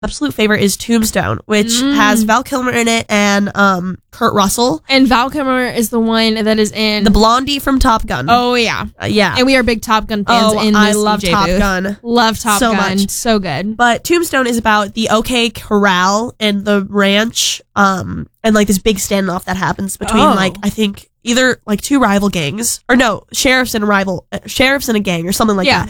absolute favorite is Tombstone, which has Val Kilmer in it and Kurt Russell. And Val Kilmer is the one that is in... The blondie from Top Gun. Oh, yeah. Yeah. And we are big Top Gun fans in this I love DJ Top booth. Gun. Love Top so Gun. much. So good. But Tombstone is about the OK Corral and the ranch, and like this big standoff that happens between like, I think either like two rival gangs, or no, sheriffs and a gang or something like that.